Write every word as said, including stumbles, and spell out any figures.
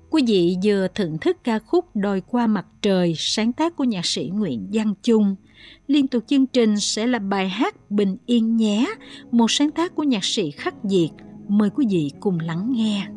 Quý vị vừa thưởng thức ca khúc Đồi qua mặt trời, sáng tác của nhạc sĩ Nguyễn Văn Chung. Liên tục chương trình sẽ là bài hát Bình Yên nhé, một sáng tác của nhạc sĩ Khắc Diệt. Mời quý vị cùng lắng nghe.